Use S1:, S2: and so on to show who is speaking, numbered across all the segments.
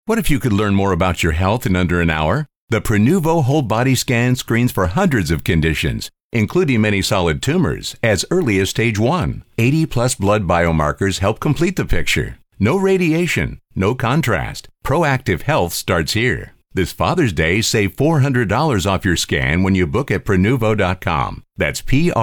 S1: What if you could learn more about your health in under an hour? The Prenuvo Whole Body Scan screens for hundreds of conditions, including many solid tumors, as early as stage 1. 80-plus blood biomarkers help complete the picture. No radiation, no contrast. Proactive health starts here. This Father's Day, save $400 off your scan when you book at Prenuvo.com. That's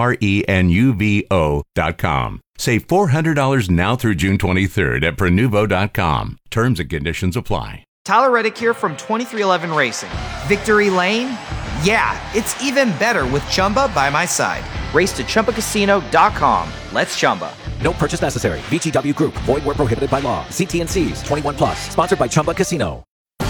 S1: Prenuvo.com. Save $400 now through June 23rd at Prenuvo.com. Terms and conditions apply.
S2: Tyler Reddick here from 2311 Racing. Victory Lane? Yeah, it's even better with Chumba by my side. Race to ChumbaCasino.com. Let's Chumba.
S3: No purchase necessary. VGW Group. Void where prohibited by law. See T&Cs. 21 plus. Sponsored by Chumba Casino.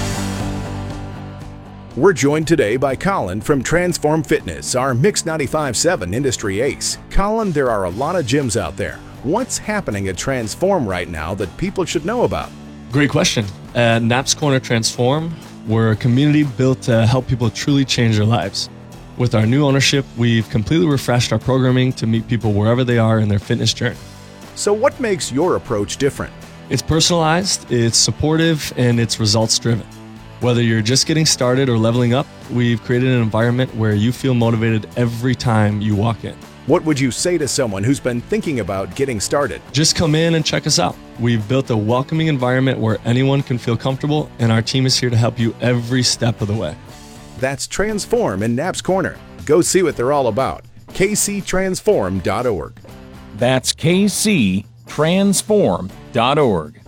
S4: We're joined today by Colin from Transform Fitness, our Mix 95.7 industry ace. Colin, there are a lot of gyms out there. What's happening at Transform right now that people should know about?
S5: Great question. At Naps Corner Transform, we're a community built to help people truly change their lives. With our new ownership, we've completely refreshed our programming to meet people wherever they are in their fitness journey.
S4: So what makes your approach different?
S5: It's personalized, it's supportive, and it's results-driven. Whether you're just getting started or leveling up, we've created an environment where you feel motivated every time you walk in.
S4: What would you say to someone who's been thinking about getting started?
S5: Just come in and check us out. We've built a welcoming environment where anyone can feel comfortable, and our team is here to help you every step of the way.
S4: That's Transform in Naps Corner. Go see what they're all about. kctransform.org.
S6: That's kctransform.org.